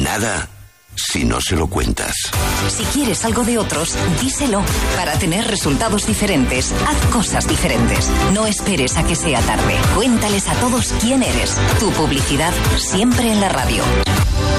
Nada si no se lo cuentas. Si quieres algo de otros, díselo. Para tener resultados diferentes, haz cosas diferentes. No esperes a que sea tarde. Cuéntales a todos quién eres. Tu publicidad siempre en la radio.